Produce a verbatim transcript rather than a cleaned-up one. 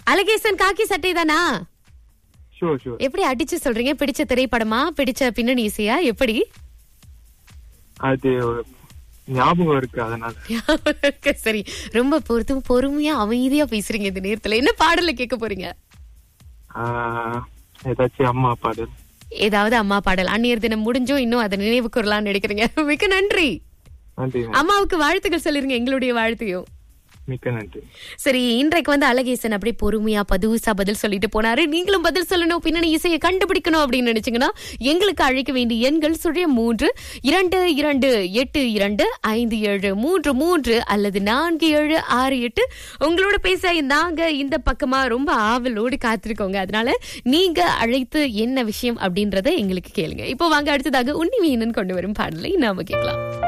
அழகேசன் காக்கி சட்டை தானா? Sure sure. எப்படி அடிச்சு சொல்றீங்க? பிடிச்ச திரைப்படமா, பிடிச்ச பின்னணி இசையா, எப்படி? அது ஞாபகம் இருக்கு அதனால. சரி, ரொம்ப பொறுத்து பொறுமையா அமைதியா பேசுறீங்க இந்த நேரத்துல. என்ன பாடல கேட்க போறீங்க? ஏதாச்சும் அம்மா பாடல். ஏதாவது அம்மா பாடல். அந்நியர் தினம் முடிஞ்சும் இன்னும் அதை நினைவு கூறலாம்னு நினைக்கிறீங்க. மிக்க நன்றி. நன்றி. அம்மாவுக்கு வாழ்த்துக்கள் சொல்லிருங்க, எங்களுடைய வாழ்த்தையும். மிக்க நன்றி. சரி, இன்றைக்கு வந்து அழகேசன் அப்படி பொறுமையா பதுசா பதில் சொல்லிட்டு போனாரு. நீங்களும் பதில் சொல்லணும், பின்னணி இசையை கண்டுபிடிக்கணும் அப்படின்னு நினைச்சீங்கன்னா எங்களுக்கு அழைக்க வேண்டிய எண்கள் சுழிய மூன்று இரண்டு இரண்டு எட்டு இரண்டு ஐந்து ஏழு மூன்று மூன்று அல்லது நான்கு ஏழு ஆறு எட்டு. உங்களோட பேச நாங்க இந்த பக்கமா ரொம்ப ஆவலோடு காத்திருக்கோங்க. அதனால நீங்க அழைத்து என்ன விஷயம் அப்படின்றத எங்களுக்கு கேளுங்க. இப்போ வாங்க அடுத்ததாக உன்னி மீனன் கொண்டு வரும் பாடலை நாம கேட்கலாம்.